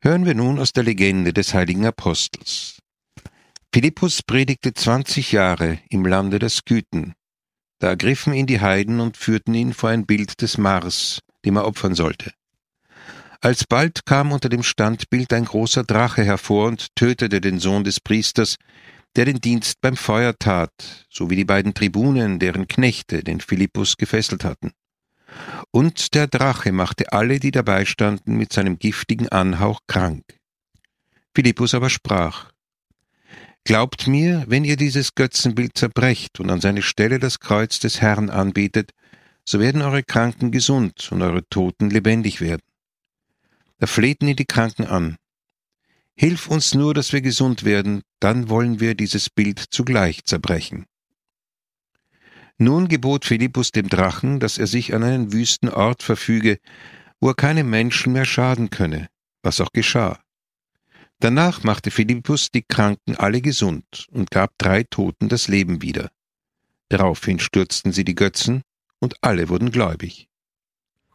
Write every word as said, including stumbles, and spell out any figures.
Hören wir nun aus der Legende des heiligen Apostels. Philippus predigte zwanzig Jahre im Lande der Skythen. Da ergriffen ihn die Heiden und führten ihn vor ein Bild des Mars, dem er opfern sollte. Alsbald kam unter dem Standbild ein großer Drache hervor und tötete den Sohn des Priesters, der den Dienst beim Feuer tat, sowie die beiden Tribunen, deren Knechte den Philippus gefesselt hatten. Und der Drache machte alle, die dabei standen, mit seinem giftigen Anhauch krank. Philippus aber sprach: Glaubt mir, wenn ihr dieses Götzenbild zerbrecht und an seine Stelle das Kreuz des Herrn anbetet, so werden eure Kranken gesund und eure Toten lebendig werden. Da flehten ihn die Kranken an: Hilf uns nur, dass wir gesund werden, dann wollen wir dieses Bild zugleich zerbrechen. Nun gebot Philippus dem Drachen, dass er sich an einen wüsten Ort verfüge, wo er keinem Menschen mehr schaden könne, was auch geschah. Danach machte Philippus die Kranken alle gesund und gab drei Toten das Leben wieder. Daraufhin stürzten sie die Götzen, und alle wurden gläubig.